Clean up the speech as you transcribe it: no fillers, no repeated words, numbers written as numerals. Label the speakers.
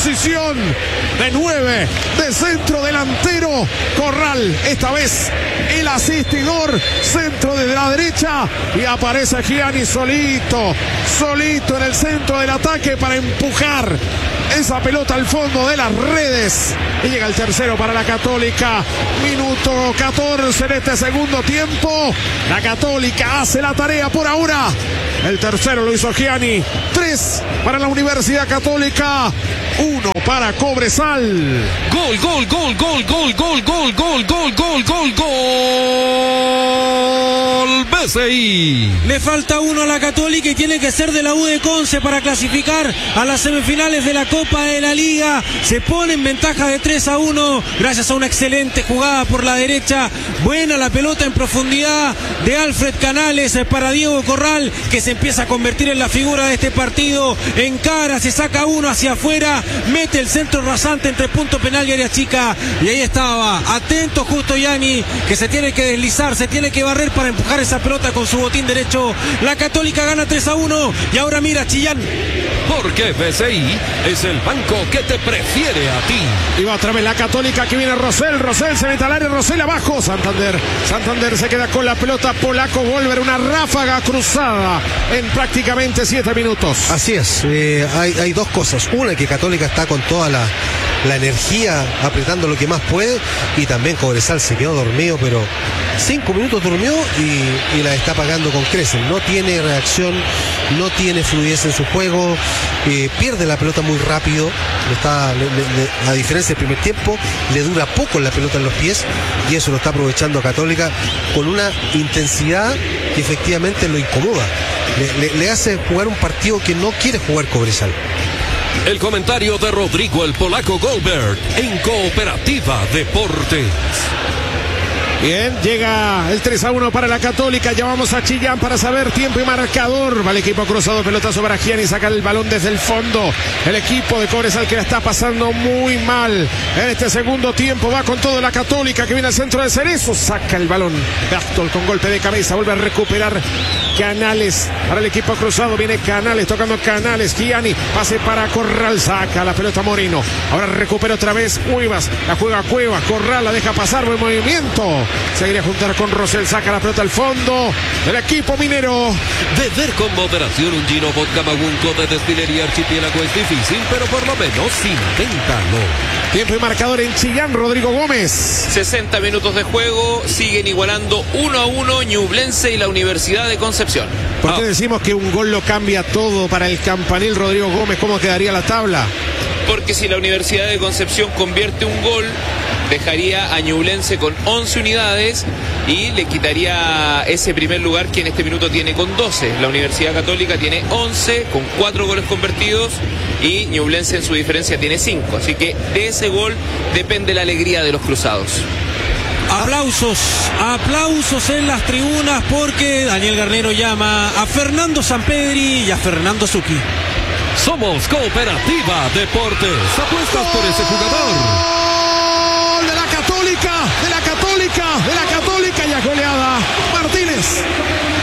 Speaker 1: posición de 9, de centro delantero. Corral, esta vez el asistidor, centro desde la derecha, y aparece Gianni solito en el centro del ataque para empujar esa pelota al fondo de las redes. Y llega el tercero para la Católica. Minuto 14 en este segundo tiempo. La Católica hace la tarea por ahora. El tercero lo hizo Gianni. 3 para la Universidad Católica. 1 para Cobresal.
Speaker 2: Gol, gol, gol, gol, gol, gol, gol, gol, gol, gol, gol, gol. BCI.
Speaker 3: Le falta uno a la Católica y tiene que ser de la U de Conce para clasificar a las semifinales de la Copa de la Liga. Se pone en ventaja de 3-1 gracias a una excelente jugada por la derecha. Buena la pelota en profundidad de Alfred Canales para Diego Corral, que se empieza a convertir en la figura de este partido. Encara, se saca uno hacia afuera, mete el centro rasante entre punto penal y área chica, y ahí estaba, atento justo Gianni, que se tiene que deslizar, se tiene que barrer para empujar esa pelota con su botín derecho. La Católica gana 3-1 y ahora mira Chillán.
Speaker 2: Porque BCI es el banco que te prefiere a ti.
Speaker 1: Y va otra vez la Católica, que viene Rosell se mete al área, Rosell abajo, Santander se queda con la pelota, Polaco Volver, una ráfaga cruzada en prácticamente 7 minutos.
Speaker 4: Así es, hay dos cosas. Una, que Católica está con toda la energía apretando lo que más puede, y también Cobresal se quedó dormido, pero 5 minutos durmió y la está pagando con creces. No tiene reacción, no tiene fluidez en su juego, pierde la pelota muy rápido, a diferencia del primer tiempo, le dura poco la pelota en los pies, y eso lo está aprovechando Católica con una intensidad que efectivamente lo incomoda, le hace jugar un partido que no quiere jugar Cobresal.
Speaker 2: El comentario de Rodrigo el Polaco Goldberg en Cooperativa Deportes.
Speaker 1: Bien, llega el 3-1 para la Católica. Ya vamos a Chillán para saber tiempo y marcador. Va el equipo cruzado, pelotazo para Gianni, saca el balón desde el fondo. El equipo de Cobresal, que la está pasando muy mal en este segundo tiempo. Va con todo la Católica, que viene al centro de Cerezo. Saca el balón Gastol con golpe de cabeza. Vuelve a recuperar Canales para el equipo cruzado. Viene Canales, tocando Canales. Gianni, pase para Corral. Saca la pelota Moreno. Ahora recupera otra vez Cuevas. La juega Cuevas. Corral la deja pasar. Buen movimiento. Se iría a juntar con Rosell, saca la pelota al fondo del equipo minero.
Speaker 2: Beber con moderación un Gino Vodka Magunco de Destilería Archipiélago es difícil, pero por lo menos inténtalo.
Speaker 1: Tiempo y marcador en Chillán, Rodrigo Gómez.
Speaker 5: 60 minutos de juego, siguen igualando 1-1 Ñublense y la Universidad de Concepción.
Speaker 1: ¿Por qué decimos que un gol lo cambia todo para el campanil, Rodrigo Gómez? ¿Cómo quedaría la tabla?
Speaker 5: Porque si la Universidad de Concepción convierte un gol, dejaría a Ñublense con 11 unidades y le quitaría ese primer lugar que en este minuto tiene con 12. La Universidad Católica tiene 11 con 4 goles convertidos y Ñublense en su diferencia tiene 5. Así que de ese gol depende la alegría de los cruzados.
Speaker 3: Aplausos en las tribunas, porque Daniel Garnero llama a Fernando Sampedri y a Fernando Zucchi.
Speaker 2: Somos Cooperativa Deportes. Apuestas por ese jugador.
Speaker 1: De la Católica, y a goleada Martínez.